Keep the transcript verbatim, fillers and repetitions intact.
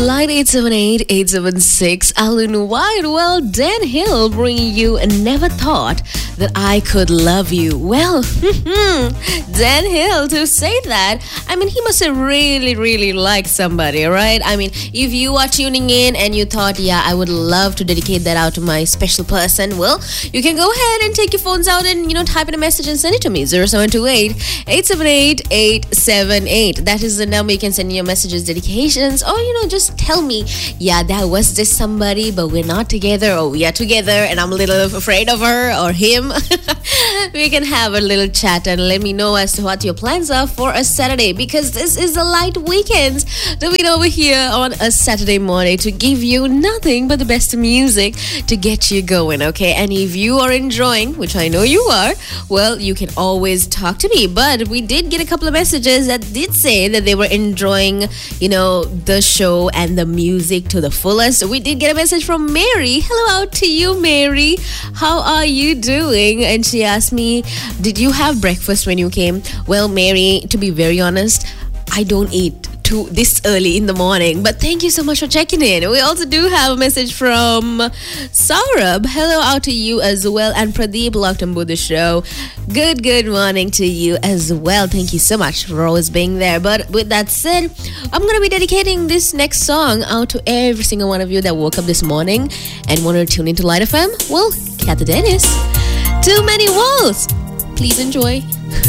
Line eight seven eight, eight seven six, Alan White. Well, Dan Hill bringing you Never Thought That I Could Love You. Well, Dan Hill, to say that, I mean, he must have really, really liked somebody, right? I mean, if you are tuning in and you thought, yeah, I would love to dedicate that out to my special person, well, you can go ahead and take your phones out and, you know, type in a message and send it to me. zero seven two eight, eight seven eight, eight seven eight. That is the number you can send your messages, dedications, or, you know, just tell me, yeah, that was this somebody, but we're not together, or we are together and I'm a little afraid of her or him. We can have a little chat and let me know as to what your plans are for a Saturday, because this is a light weekend. Doing over here on a Saturday morning to give you nothing but the best music to get you going, okay? And if you are enjoying, which I know you are, well, you can always talk to me. But we did get a couple of messages that did say that they were enjoying, you know, the show and the music to the fullest. We did get a message from Mary. Hello out to you, Mary. How are you doing? And she asked me, did you have breakfast when you came? Well, Mary, to be very honest, I don't eat too this early in the morning, but thank you so much for checking in. We also do have a message from Saurabh. Hello out to you as well, and Pradeep locked on board the show. Good good morning to you as well. Thank you so much for always being there. But with that said, I'm gonna be dedicating this next song out to every single one of you that woke up this morning and wanted to tune into Light F M. Well, Kathy Dennis, Too Many Walls. Please enjoy.